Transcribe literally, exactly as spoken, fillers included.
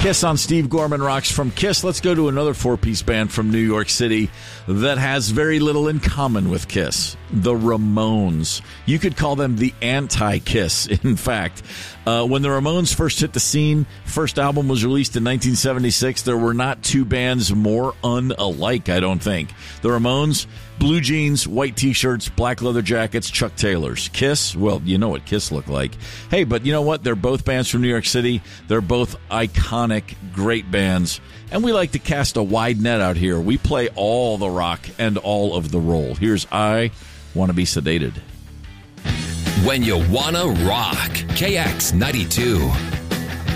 Kiss on Steve Gorman Rocks. From Kiss, let's go to another four-piece band from New York City that has very little in common with Kiss. The Ramones. You could call them the anti-Kiss, in fact. Uh, when the Ramones first hit the scene, first album was released in nineteen seventy-six, there were not two bands more unalike, I don't think. The Ramones, blue jeans, white t-shirts, black leather jackets, Chuck Taylors. Kiss, well, you know what Kiss looked like. Hey, but you know what? They're both bands from New York City. They're both iconic, great bands. And we like to cast a wide net out here. We play all the rock and all of the roll. Here's I Want to Be Sedated. When you wanna rock, K X ninety-two.